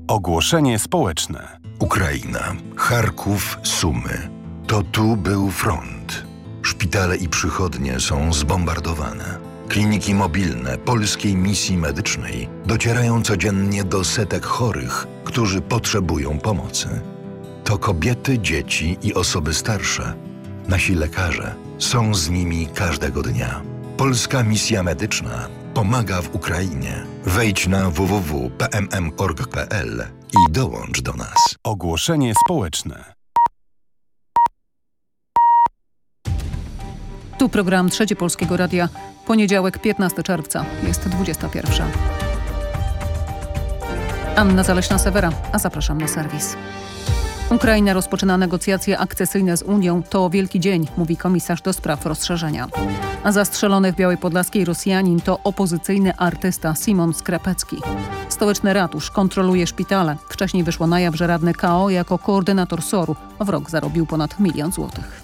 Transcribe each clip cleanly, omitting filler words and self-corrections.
Ogłoszenie społeczne. Ukraina, Charków, Sumy. To tu był front. Szpitale i przychodnie są zbombardowane. Kliniki mobilne polskiej misji medycznej docierają codziennie do setek chorych, którzy potrzebują pomocy. To kobiety, dzieci i osoby starsze. Nasi lekarze są z nimi każdego dnia. Polska misja medyczna pomaga w Ukrainie. Wejdź na www.pmm.org.pl i dołącz do nas. Ogłoszenie społeczne. Tu program Trzeci Polskiego Radia. Poniedziałek, 15 czerwca. Jest 21. Anna Zaleśna-Sewera, a zapraszam na serwis. Ukraina rozpoczyna negocjacje akcesyjne z Unią. To wielki dzień, mówi komisarz do spraw rozszerzenia. A zastrzelony w Białej Podlaskiej Rosjanin to opozycyjny artysta Simon Skrapecki. Stołeczny ratusz kontroluje szpitale. Wcześniej wyszło na jaw, że radny KO jako koordynator SOR-u w rok zarobił ponad 1 000 000 złotych.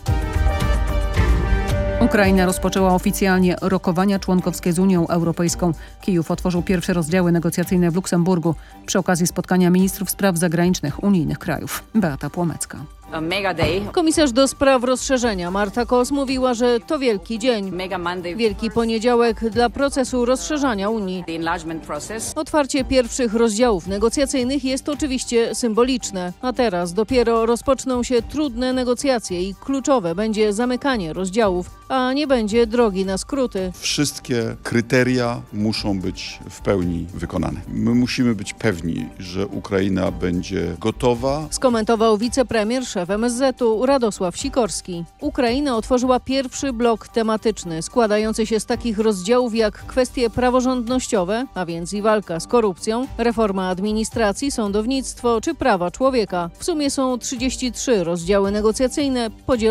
Ukraina rozpoczęła oficjalnie rokowania członkowskie z Unią Europejską. Kijów otworzył pierwsze rozdziały negocjacyjne w Luksemburgu przy okazji spotkania ministrów spraw zagranicznych unijnych krajów. Beata Płomecka. Komisarz do spraw rozszerzenia Marta Kos mówiła, że to wielki dzień. Wielki poniedziałek dla procesu rozszerzania Unii. Otwarcie pierwszych rozdziałów negocjacyjnych jest oczywiście symboliczne, a teraz dopiero rozpoczną się trudne negocjacje i kluczowe będzie zamykanie rozdziałów, a nie będzie drogi na skróty. Wszystkie kryteria muszą być w pełni wykonane. My musimy być pewni, że Ukraina będzie gotowa. Skomentował wicepremier, szef MSZ-u Radosław Sikorski. Ukraina otworzyła pierwszy blok tematyczny, składający się z takich rozdziałów jak kwestie praworządnościowe, a więc i walka z korupcją, reforma administracji, sądownictwo czy prawa człowieka. W sumie są 33 rozdziały negocjacyjne podzielone